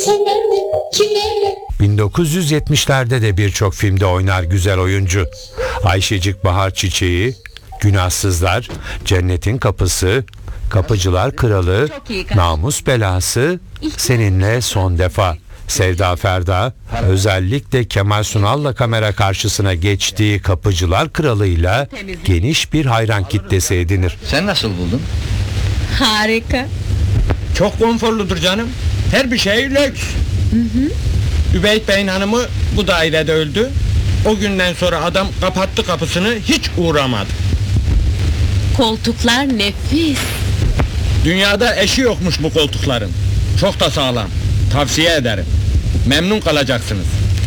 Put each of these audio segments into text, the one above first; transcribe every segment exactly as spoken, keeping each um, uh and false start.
Çeneni, çeneni. bin dokuz yüz yetmişlerde de birçok filmde oynar güzel oyuncu. Ayşecik Bahar Çiçeği, Günahsızlar, Cennetin Kapısı, Kapıcılar Kralı, Namus Belası, Seninle Son Defa. Sevda Ferda özellikle Kemal Sunal'la kamera karşısına geçtiği Kapıcılar Kralı'yla geniş bir hayran kitlesi edinir. Sen nasıl buldun? Harika. Çok konforludur canım. Her bir şey lüks. Hı hı. Übeyt Bey'in hanımı bu dairede öldü. O günden sonra adam kapattı kapısını, hiç uğramadı. Koltuklar nefis. Dünyada eşi yokmuş bu koltukların. Çok da sağlam. Tavsiye ederim. Memnun kalacaksınız.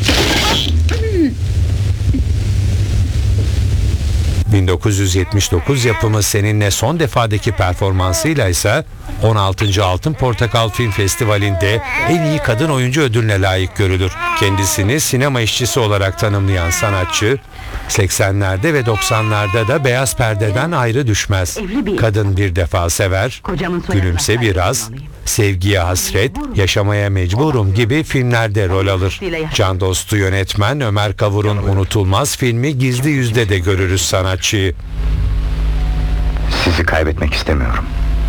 bin dokuz yüz yetmiş dokuz yapımı Seninle Son Defa'daki performansıyla ise on altıncı Altın Portakal Film Festivali'nde en iyi kadın oyuncu ödülüne layık görülür. Kendisini sinema işçisi olarak tanımlayan sanatçı, seksenlerde ve doksanlarda da beyaz perdeden ayrı düşmez. Kadın bir defa sever, Gülümse Biraz, Sevgiye Hasret, Yaşamaya Mecburum gibi filmlerde rol alır. Can dostu yönetmen Ömer Kavur'un unutulmaz filmi Gizli Yüzde de görürüz sanatçıyı. Sizi kaybetmek istemiyorum.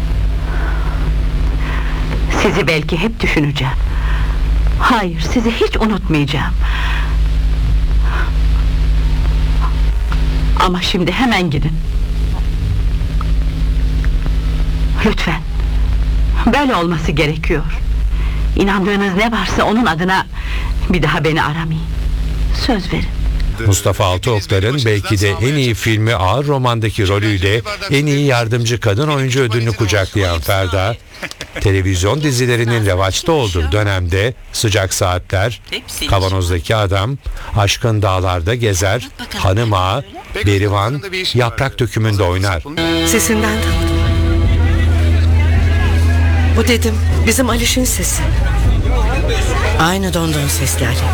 Sizi belki hep düşüneceğim. Hayır, sizi hiç unutmayacağım. Ama şimdi hemen gidin. Lütfen. Böyle olması gerekiyor. İnandığınız ne varsa onun adına bir daha beni aramayın. Söz verin. Mustafa Altıoklar'ın belki de en iyi filmi Ağır Roman'daki rolüyle en iyi yardımcı kadın oyuncu ödülünü kucaklayan Ferda, televizyon dizilerinin revaçta olduğu dönemde Sıcak Saatler, Kavanozdaki Adam, Aşkın Dağlarda Gezer, Hanım Ağa, Berivan, Yaprak Dökümü'nde oynar. Sesinden tanıdım. Bu dedim, bizim Aliş'in sesi. Aynı Dondon sesli Ali.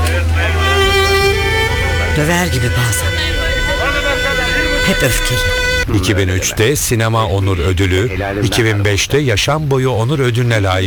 Döver gibi bazen. Hep öfkeli. iki bin üçte Sinema Onur Ödülü, iki bin beşte Yaşam Boyu Onur Ödülüne layık